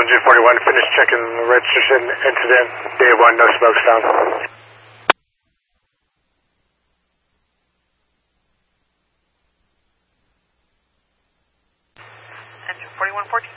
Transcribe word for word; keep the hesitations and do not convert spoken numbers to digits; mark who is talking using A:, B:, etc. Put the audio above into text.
A: Engine forty-one, finish checking the registration incident. Day one, no smokes found.
B: Engine forty-one fourteen.